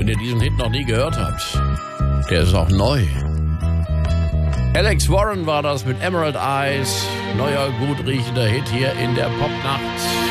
Wenn ihr diesen Hit noch nie gehört habt, der ist auch neu. Alex Warren war das mit Emerald Eyes. Neuer, gut riechender Hit hier in der Popnacht.